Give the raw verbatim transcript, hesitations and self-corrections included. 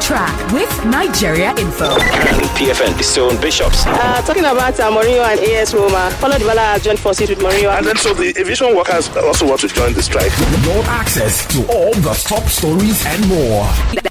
track with Nigeria Info. And P F N Bistone Bishops. Uh, talking about uh, Mourinho and A S Roma, Paulo Dybala has joined forces with Mourinho. And then so the aviation workers also want to join the strike. Your access to all the top stories and more.